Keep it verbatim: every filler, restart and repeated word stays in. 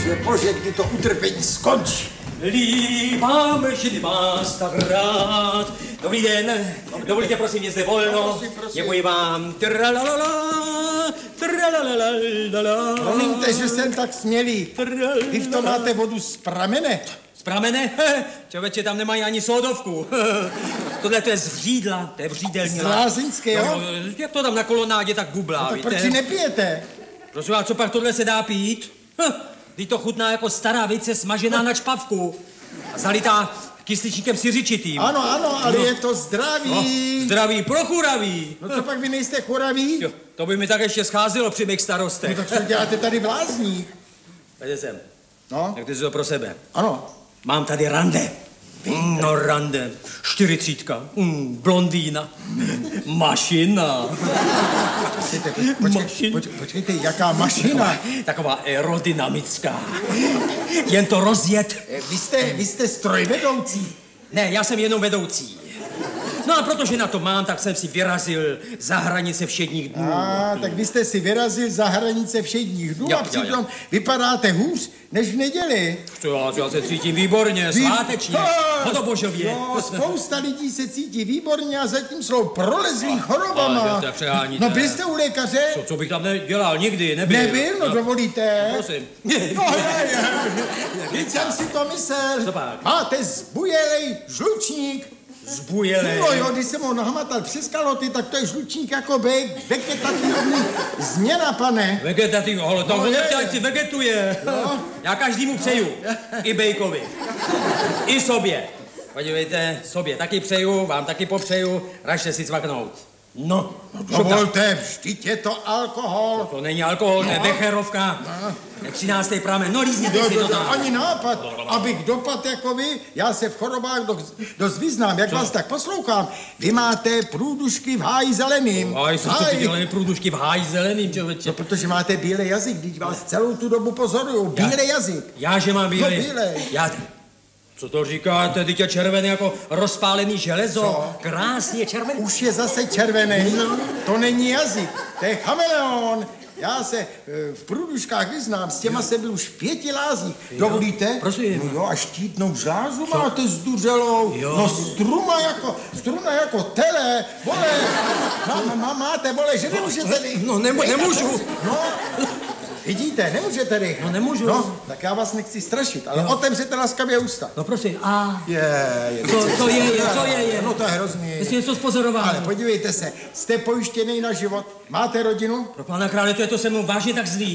bože, bože, kdy to utrpení skončí. Líbám, že vás tak rád. Dobrý den, dovolíte prosím, je zde volno. Prosím, prosím. Děkuji vám. Tralalala, tralalalala. Promiňte, že jsem tak smělý. Vy v tom máte vodu z pramene? Z pramene? Člověče, tam nemají ani sódovku. Tohle to je z vřídla, to je vřídelní. Z lázeňského? No, jak to tam na kolonádě tak bublá, No, tak víte? proč si nepijete? Prosím vás, co pak tohle se dá pít? Hm, Vždyť to chutná jako stará vejce smažená na čpavku a zalitá kysličníkem siřičitým. Ano, ano, ale No. je to zdravý. No, zdraví, prochuravý. No co pak vy nejste churaví? Jo, to by mi tak ještě scházelo při mých starostech. No tak co děláte tady v lázních? Pojďte sem, No, tak ty si to pro sebe. ano. Mám tady rande. Mm, no rande, čtyřicítka, mm, blondýna, mašina. Počkejte, počkej, Mašin. poč, počkejte, jaká mašina? Taková aerodynamická. Jen to rozjet. Eh, Vy jste, vy jste strojvedoucí. Ne, já jsem jenom vedoucí. No a protože na to mám, tak jsem si vyrazil za hranice všedních dnů. A, tak vy jste si vyrazil za hranice všedních dnů Jo, a jo, přitom jo. vypadáte hůř než v neděli. Co já, já se cítím výborně, Vy- svátečně, Ah, hodobožově. Jo, spousta lidí se cítí výborně a zatím jsou prolezlý chorobama. ale to přeháníte. No byli jste u lékaře? Co, co bych tam nedělal, nikdy, nebyl. Nebyl, no dovolíte. Prosím. No, je, je. Víc jsem si to myslel. Co pak? Máte zbujelej žlučník. Zbujelej. No jo, když jsem ho nahmatal přes kaloty, tak to je žlučník jako bejk, vegetativní změna, pane. Vegetativní, ale tam No, no, je. si vegetuje. No. Já každému přeju. I bejkovi. I sobě. Podívejte, sobě taky přeju, vám taky popřeju, ražte si cvaknout. No, Dovolte, vždyť je to alkohol. to není alkohol, to je becherovka. Je třináctý pramen, no lízněte Do, si do, to do, tam. ani nápad, abych dopad jako vy, já se v chorobách dost, dost vyznám, jak Co? vás tak poslouchám. Vy máte průdušky v háji zeleným. A jsou co ty dělané průdušky v háji zeleným, člověče. No, protože máte bílý jazyk, když vás celou tu dobu pozorujou. Bílý jazyk. Já, že mám bílej. No, bílej. Já, co to říkáte, teď je červený jako rozpálený železo. Co? Krásně červený. Už je zase červený. To není jazyk, to je chameleon. Já se e, v průduškách vyznám, s těma jsem byl už v pěti lázích. Dovolíte? Prosím. No jo, a štítnou žlázu máte zduřelou. Jo. No struma jako, struna jako tele, vole. Má, má, máte, vole, že nemůžete... No, nemu- nemůžu. No, vidíte, nemůžete rychle. No, nemůžu. No, tak já vás nechci strašit, ale otevřete laskavě ústa. No prosím, a Je, je. co, co je, je, co je, je? No to je hrozný. Jsi něco spozoroval? Ale podívejte se, jste pojištěný na život, máte rodinu? Pro pána krále, to je to se mnou vážně tak zlý.